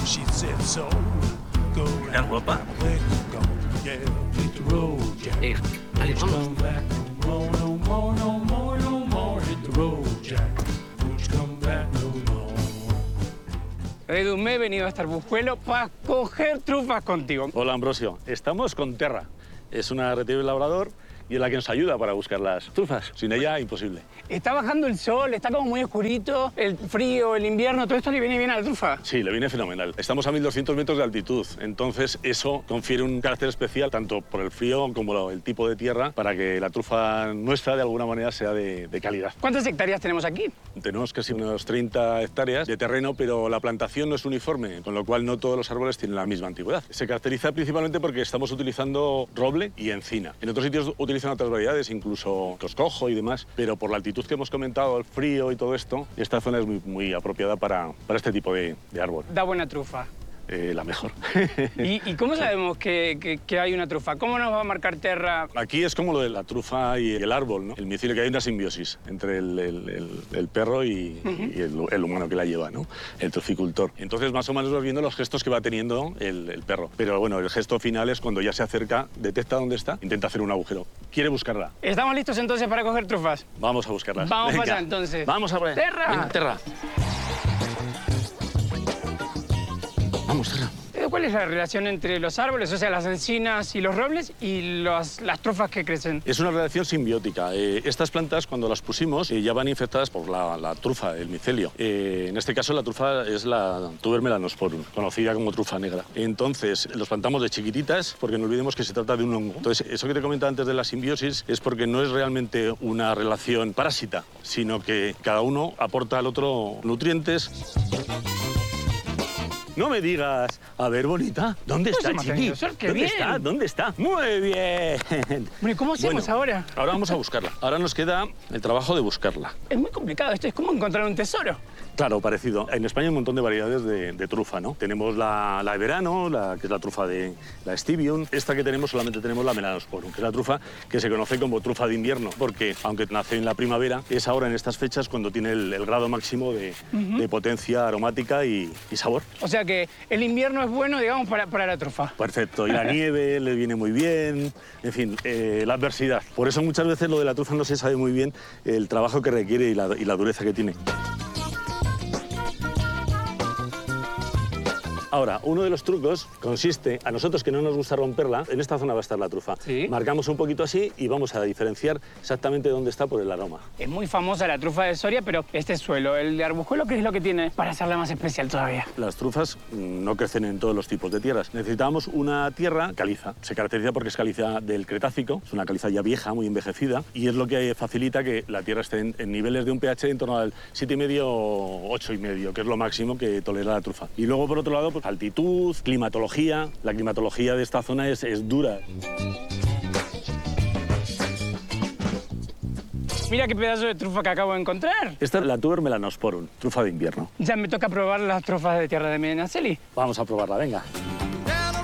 She said so. Go Mira, guapa. go. Yeah, hit the road, Jack. Vale, vamos. Come back no more, no more, no more, no more. Hit the road, Jack. Won't you come back no more. Edu, me he venido hasta el Arbujuelo para coger trufas contigo. Hola, Ambrosio. Estamos con Terra. Es una red de labrador y es la que nos ayuda para buscar las trufas. Sin ella, imposible. Está bajando el sol, está como muy oscurito, el frío, el invierno, todo esto le viene bien a la trufa. Sí, le viene fenomenal. Estamos a 1200 metros de altitud, entonces eso confiere un carácter especial tanto por el frío como el tipo de tierra para que la trufa nuestra de alguna manera sea de calidad. ¿Cuántas hectáreas tenemos aquí? Tenemos casi unos 30 hectáreas de terreno, pero la plantación no es uniforme, con lo cual no todos los árboles tienen la misma antigüedad. Se caracteriza principalmente porque estamos utilizando roble y encina. En otros sitios utilizan otras variedades, incluso coscojo y demás, pero por la altitud que hemos comentado, el frío y todo esto, esta zona es muy apropiada para este tipo de árbol. Da buena trufa. La mejor. ¿Y cómo sabemos que hay una trufa? ¿Cómo nos va a marcar Terra? Aquí es como lo de la trufa y el árbol, ¿no? El micelio, que hay una simbiosis entre el perro y el humano que la lleva, ¿no? El truficultor. Entonces, más o menos vas viendo los gestos que va teniendo el perro. Pero bueno, el gesto final es cuando ya se acerca, detecta dónde está, intenta hacer un agujero. Quiere buscarla. ¿Estamos listos entonces para coger trufas? Vamos a buscarlas. Vamos Venga. para allá entonces. Vamos a ver. ¡Terra! Venga, Terra. Vamos, Terra. ¿Cuál es la relación entre los árboles, o sea, las encinas y los robles, y las trufas que crecen? Es una relación simbiótica. Estas plantas, cuando las pusimos, ya van infectadas por la trufa, el micelio. En este caso, la trufa es la Tuber melanosporum, conocida como trufa negra. Entonces, los plantamos de chiquititas, porque no olvidemos que se trata de un hongo. Entonces, eso que te comentaba antes de la simbiosis es porque no es realmente una relación parásita, sino que cada uno aporta al otro nutrientes. No me digas. A ver, bonita, ¿dónde está, chiqui? ¿Dónde está? ¿Dónde está? ¡Muy bien! Bueno, ¿y cómo hacemos ahora? Ahora vamos a buscarla. Ahora nos queda el trabajo de buscarla. Es muy complicado esto, es como encontrar un tesoro. Claro, parecido. En España hay un montón de variedades de trufa, ¿no? Tenemos la de verano, que es la trufa de la Stibium. Esta que tenemos, solamente tenemos la Melanosporum, que es la trufa que se conoce como trufa de invierno, porque aunque nace en la primavera, es ahora en estas fechas cuando tiene el grado máximo de potencia aromática y sabor. O sea que el invierno es bueno, digamos, para la trufa. Perfecto. Y la nieve le viene muy bien. En fin, la adversidad. Por eso muchas veces lo de la trufa no se sabe muy bien el trabajo que requiere y la dureza que tiene. Ahora, uno de los trucos consiste, a nosotros que no nos gusta romperla, en esta zona va a estar la trufa. ¿Sí? Marcamos un poquito así y vamos a diferenciar exactamente dónde está por el aroma. Es muy famosa la trufa de Soria, pero este suelo, el de Arbujuelo, ¿qué es lo que tiene para hacerla más especial todavía? Las trufas no crecen en todos los tipos de tierras. Necesitamos una tierra caliza. Se caracteriza porque es caliza del Cretácico, es una caliza ya vieja, muy envejecida, y es lo que facilita que la tierra esté en niveles de un pH en torno al 7,5 o 8,5, que es lo máximo que tolera la trufa. Y luego, por otro lado, pues, altitud, climatología. La climatología de esta zona es dura. Mira qué pedazo de trufa que acabo de encontrar. Esta es la Tuber melanosporum, trufa de invierno. Ya me toca probar las trufas de tierra de Medinaceli. Vamos a probarla, venga.